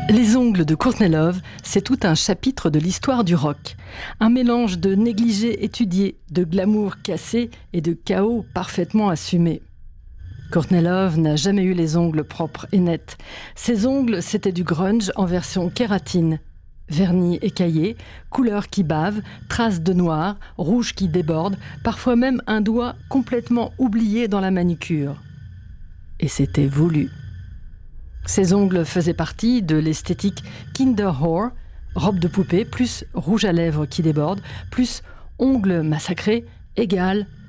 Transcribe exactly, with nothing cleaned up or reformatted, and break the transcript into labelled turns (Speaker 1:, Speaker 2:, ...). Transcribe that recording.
Speaker 1: Les ongles de Courtney Love, c'est tout un chapitre de l'histoire du rock. Un mélange de négligé étudié, de glamour cassé et de chaos parfaitement assumé. Courtney Love n'a jamais eu les ongles propres et nets. Ses ongles, c'était du grunge en version kératine. Vernis écaillé, couleur qui bave, traces de noir, rouge qui déborde, parfois même un doigt complètement oublié dans la manucure. Et c'était voulu. Ses ongles faisaient partie de l'esthétique Kinder Whore, robe de poupée, plus rouge à lèvres qui déborde, plus ongles massacrés, égale